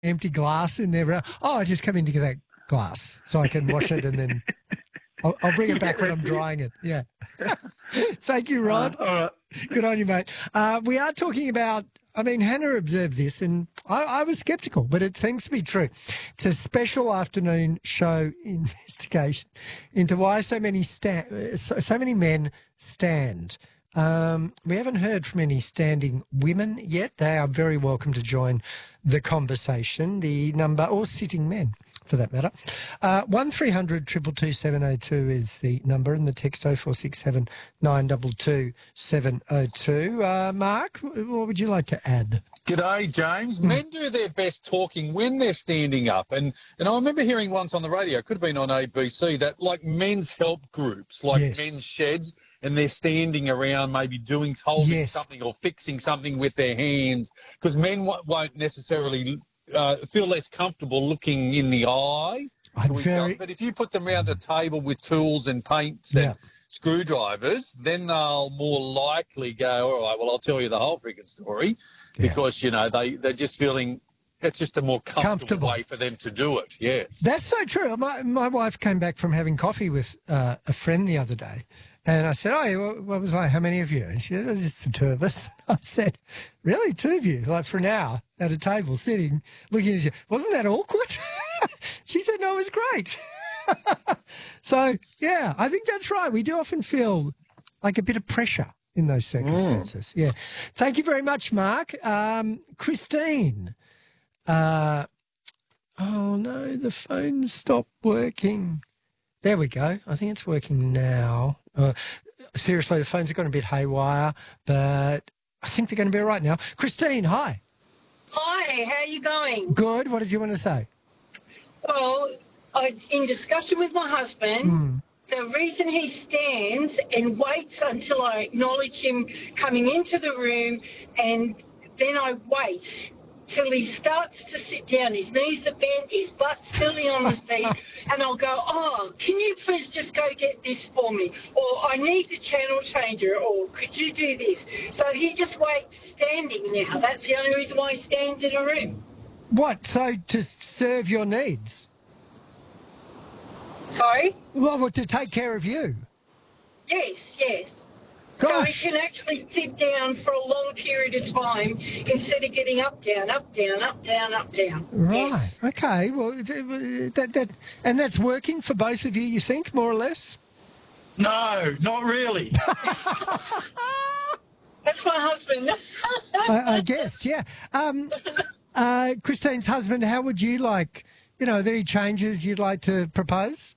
empty glass in there. Oh, I just come in to get that glass so I can wash it and then I'll bring it back when I'm drying it. Yeah. Thank you, Rod. All right. Good on you, mate. We are talking about, I mean, Hannah observed this and I was sceptical, but it seems to be true. It's a special afternoon show investigation into why so many men stand. We haven't heard from any standing women yet. They are very welcome to join the conversation. The number, or sitting men, for that matter. 1300 222 702 is the number, and the text 0467 922 702. Mark, what would you like to add? G'day, James. Men do their best talking when they're standing up. And I remember hearing once on the radio, it could have been on ABC, that like men's help groups, like Yes. men's sheds, and they're standing around maybe holding Yes. something or fixing something with their hands, because men won't necessarily feel less comfortable looking in the eye to each other. But if you put them around a table with tools and paints and screwdrivers, then they'll more likely go, all right, well, I'll tell you the whole freaking story, because, you know, they're just feeling it's just a more comfortable way for them to do it, yes. That's so true. My wife came back from having coffee with a friend the other day, and I said, oh, what was I? How many of you? And she said, oh, just the two of us. I said, really, two of you? Like for an hour at a table sitting, looking at you. Wasn't that awkward? She said, no, it was great. So, yeah, I think that's right. We do often feel like a bit of pressure in those circumstances. Yeah. Thank you very much, Mark. Christine. Oh, no, the phone stopped working. There we go. I think it's working now. Seriously, the phones have gone a bit haywire, but I think they're going to be all right now. Christine, hi. Hi, how are you going? Good. What did you want to say? Well, in discussion with my husband, the reason he stands and waits until I acknowledge him coming into the room, and then I wait till he starts to sit down. His knees are bent, his butt's still on the seat, and I'll go, oh, can you please just go get this for me? Or I need the channel changer, or could you do this? So he just waits standing now. That's the only reason why he stands in a room. What? So to serve your needs? Sorry? Well, to take care of you? Yes, yes. Gosh. So he can actually sit down for a long period of time instead of getting up, down, up, down, up, down, up, down. Right. Yes. Okay. Well, and that's working for both of you, you think, more or less? No, not really. That's my husband. I guess, yeah. Christine's husband, how would you like, you know, are there any changes you'd like to propose?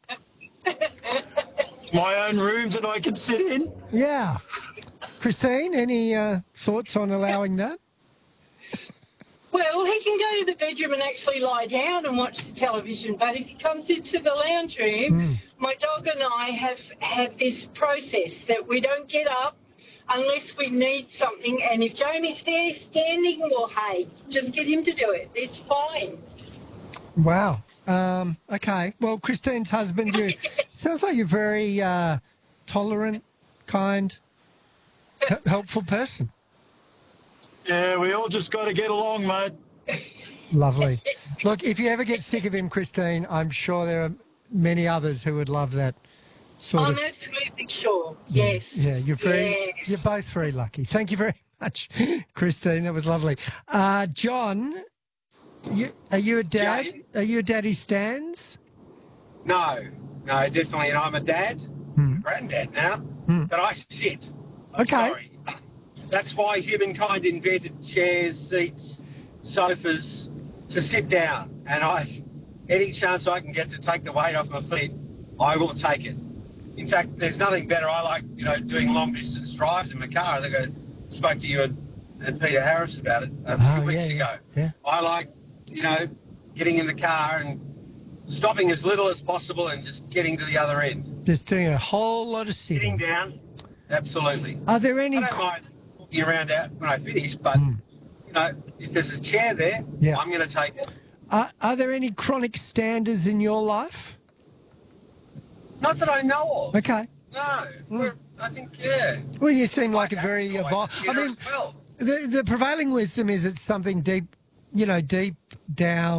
My own room that I can sit in. Yeah. Christine, any thoughts on allowing that? Well, he can go to the bedroom and actually lie down and watch the television, but if he comes into the lounge room, my dog and I have this process that we don't get up unless we need something, and if Jamie's there standing, well, hey, just get him to do it. It's fine. Wow. Okay. Well, Christine's husband, you sounds like you're a very tolerant, kind, helpful person. Yeah, we all just got to get along, mate. Lovely. Look, if you ever get sick of him, Christine, I'm sure there are many others who would love that sort of. I'm absolutely sure. Yes. Yeah, you're both very lucky. Thank you very much, Christine. That was lovely. John, are you a dad? Jane? Are you a dad who stands? No, definitely. And I'm a dad, granddad now, but I sit. Okay. Sorry. That's why humankind invented chairs, seats, sofas to sit down. And any chance I can get to take the weight off my feet, I will take it. In fact, there's nothing better. I like, doing long distance drives in my car. I think I spoke to you and Peter Harris about it a few weeks ago. Yeah. I like, getting in the car and stopping as little as possible and just getting to the other end. Just doing a whole lot of sitting. Sitting down, absolutely. Are there any? I don't mind walking around out when I finish, but, if there's a chair there, I'm going to take it. Are there any chronic standers in your life? Not that I know of. Okay. No. I think, yeah. Well, you seem like a very evolved. I mean, well. the prevailing wisdom is it's something deep, deep down.